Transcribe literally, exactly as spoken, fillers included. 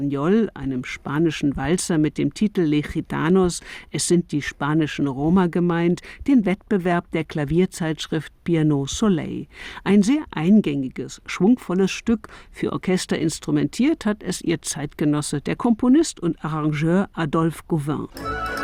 einem spanischen Walzer mit dem Titel Les Gitanos, es sind die spanischen Roma gemeint, den Wettbewerb der Klavierzeitschrift Piano Soleil. Ein sehr eingängiges, schwungvolles Stück, für Orchester instrumentiert hat es ihr Zeitgenosse, der Komponist und Arrangeur Adolphe Gauvin.